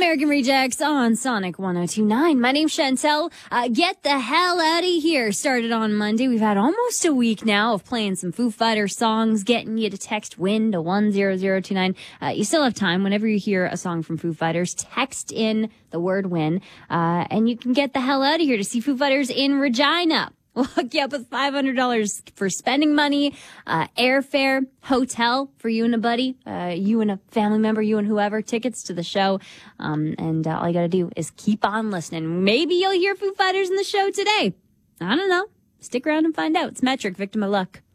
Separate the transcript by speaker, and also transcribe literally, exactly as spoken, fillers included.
Speaker 1: American Rejects on Sonic one oh two point nine. My name's Chantel. Uh, get the hell out of here. Started on Monday. We've had almost a week now of playing some Foo Fighters songs, getting you to text WIN to one zero zero two nine. Uh, you still have time. Whenever you hear a song from Foo Fighters, text in the word WIN, uh, and you can get the hell out of here to see Foo Fighters in Regina. We'll hook you up with five hundred dollars for spending money, uh, airfare, hotel for you and a buddy, uh, you and a family member, you and whoever, tickets to the show. Um, and uh, all you got to do is keep on listening. Maybe you'll hear Foo Fighters in the show today. I don't know. Stick around and find out. It's Metric, Victim of Luck.